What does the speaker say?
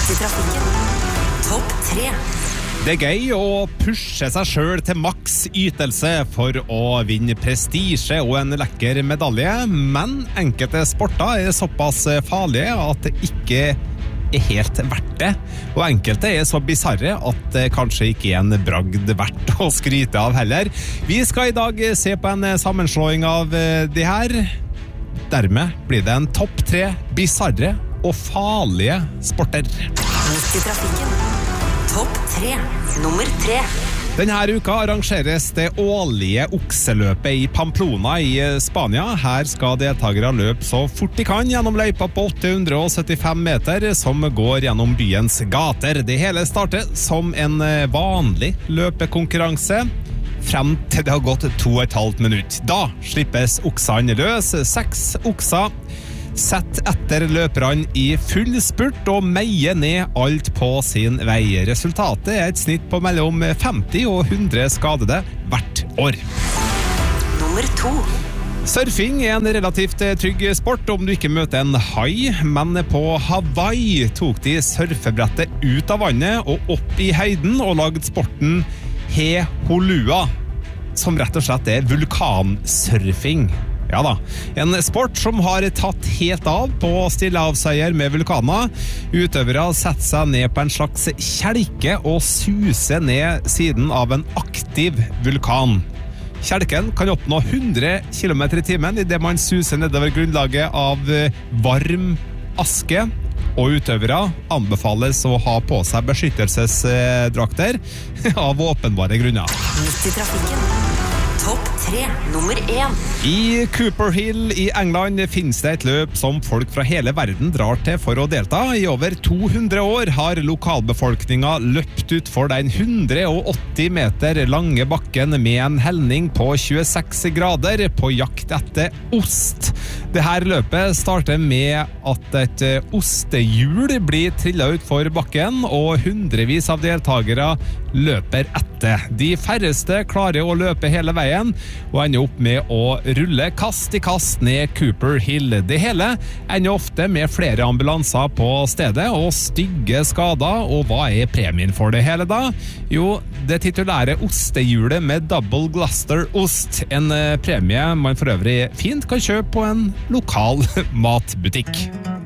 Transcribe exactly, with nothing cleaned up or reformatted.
Midt i trafikken. Topp tre. Det er gøy å pushe seg selv til maks ytelse for å vinne prestige og en lekker medalje, men enkelte sporter er såpass farlige at det ikke er helt verdt det, og enkelte er så bizarre at det kanskje ikke er en bragd verdt å skryte av heller. Vi skal i dag se på en sammenslåing av de her. Dermed blir det en topp tre bizarre og farlige sporter. Midt i trafikken. Topp tre. Nummer tre. Denne uka arrangeres det årlige okseløpet i Pamplona i Spania. Her skal deltakere løpe så fort de kan gjennom løypa på åtte hundre syttifem meter som går gjennom byens gater. Det hele starter som en vanlig løpekonkurranse frem til det har gått to og et halvt minutt. Da slippes oksene løs. Seks okser sett etter løperne i full spurt og meier ned alt på sin vei. Resultatet er et snitt på mellom femti og hundre skadede hvert år. Nummer to. Surfing er en relativt trygg sport om du ikke møter en hai, men på Hawaii tok de surfebrettet ut av vannet og opp i høyden og lagde sporten He Holua, som rett og slett er vulkansurfing. Ja da, en sport som har tatt helt av på stillehavsøyer med vulkaner. Utøvere setter seg ned på en slags kjelke og suser ned siden av en aktiv vulkan. Kjelken kan oppnå hundre kilometer i timen i det man suser nedover grunnlaget av varm aske, og utøvere anbefales å ha på seg beskyttelsesdrakter av åpenbare grunner. Midt i trafikken. Topp tre. Nummer én. I Cooper Hill i England finnes det et løp som folk fra hele verden drar til for å delta. I over to hundre år har lokalbefolkningen løpt ut for den hundre åtti meter lange bakken med en helning på tjueseks grader på jakt etter ost. Dette løpet starter med at et ostehjul blir trillet ut for bakken, og hundrevis av deltagere løper etter. De færreste klarer å løpe hele veien, og ender opp med å rulle kast i kast ned Cooper Hill. Det hele ender ofte med flere ambulanser på stedet og stygge skader, og hva er premien for det hele da? Jo, det titulære ostehjulet med Double Gloucester ost, en premie man for øvrig fint kan kjøpe på en lokal matbutikk.